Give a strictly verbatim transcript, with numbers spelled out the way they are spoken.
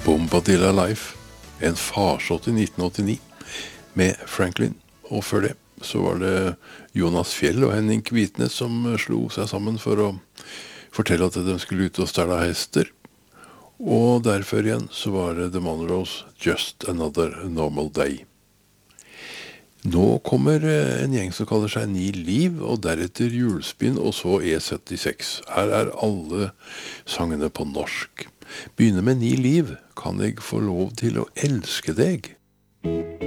Bombadilla Life, en farsott i nitten åttini med Franklin, og før det så var det Jonas Fjell og Henning Kvitnes som slo seg sammen for å fortelle at de skulle ut og stelle hester, og derfor igjen så var det The Monroes, Just Another Normal Day. Nå kommer en gjeng som kaller seg Ni Liv, og deretter Hjulspinn, og så E syttiseks. Her er alle sangene på norsk. Begynner med Ni Liv, Kan jeg få lov til å elske deg?